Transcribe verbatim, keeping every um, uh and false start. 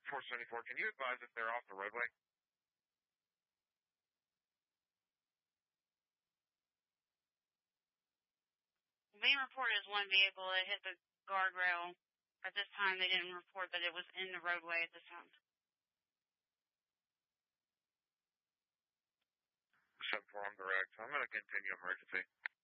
four seventy-four, can you advise if they're off the roadway? Being reported as one vehicle that hit the guardrail. At this time, they didn't report that it was in the roadway at this time. seven four, I'm direct. I'm going to continue emergency.